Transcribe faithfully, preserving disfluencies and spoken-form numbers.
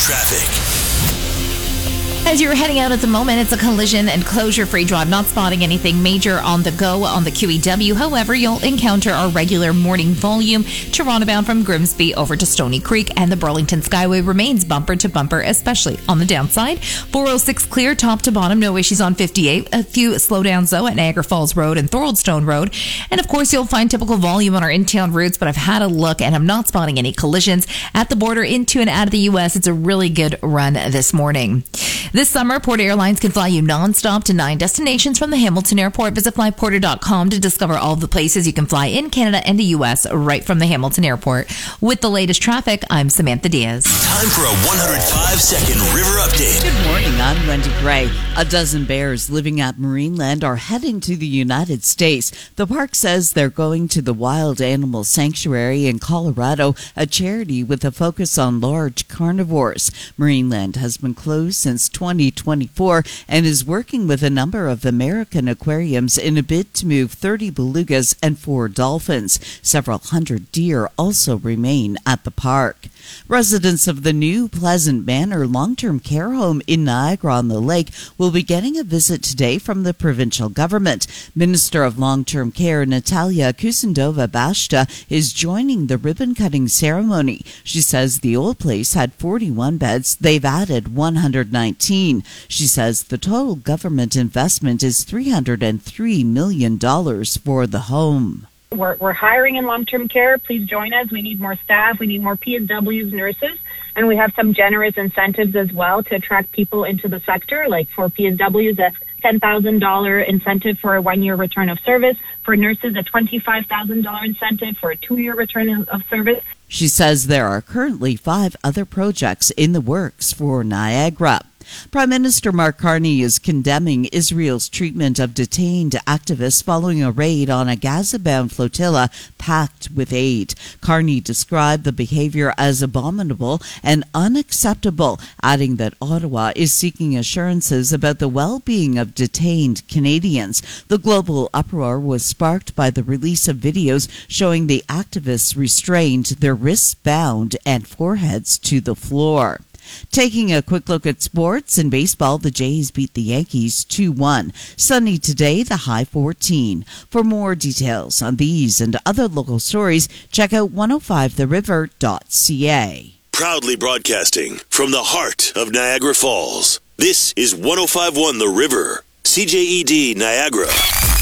traffic. As you're heading out at the moment, it's a collision and closure-free drive. Not spotting anything major on the go on the Q E W. However, you'll encounter our regular morning volume. Toronto bound from Grimsby over to Stony Creek, and the Burlington Skyway remains bumper to bumper, especially on the downside. four oh six clear top to bottom. No issues on fifty-eight. A few slowdowns, though, at Niagara Falls Road and Thoroldstone Road. And, of course, you'll find typical volume on our in-town routes, but I've had a look, and I'm not spotting any collisions at the border into and out of the U S. It's a really good run this morning. This summer, Port Airlines can fly you nonstop to nine destinations from the Hamilton Airport. Visit fly porter dot com to discover all of the places you can fly in Canada and the U S right from the Hamilton Airport. With the latest traffic, I'm Samantha Diaz. Time for a one hundred five second river update. Good morning, I'm Wendy Gray. A dozen bears living at Marineland are heading to the United States. The park says they're going to the Wild Animal Sanctuary in Colorado, a charity with a focus on large carnivores. Marineland has been closed since twenty twenty-four and is working with a number of American aquariums in a bid to move thirty belugas and four dolphins. Several hundred deer also remain at the park. Residents of the new Pleasant Manor long-term care home in Niagara-on-the-Lake will be getting a visit today from the provincial government. Minister of Long-Term Care Natalia Kusendova-Bashta is joining the ribbon-cutting ceremony. She says the old place had forty-one beds. They've added one hundred nineteen. She says the total government investment is three hundred three million dollars for the home. We're, we're hiring in long-term care. Please join us. We need more staff. We need more P S Ws, nurses, and we have some generous incentives as well to attract people into the sector. Like for P S Ws, a ten thousand dollars incentive for a one-year return of service. For nurses, a twenty-five thousand dollars incentive for a two-year return of service. She says there are currently five other projects in the works for Niagara. Prime Minister Mark Carney is condemning Israel's treatment of detained activists following a raid on a Gaza-bound flotilla packed with aid. Carney described the behavior as abominable and unacceptable, adding that Ottawa is seeking assurances about the well-being of detained Canadians. The global uproar was sparked by the release of videos showing the activists restrained, their wrists bound, and foreheads to the floor. Taking a quick look at sports, in baseball, the Jays beat the Yankees two one. Sunny today, the high fourteen. For more details on these and other local stories, check out one oh five the river dot c a. Proudly broadcasting from the heart of Niagara Falls. This is one oh five point one The River, C J E D Niagara.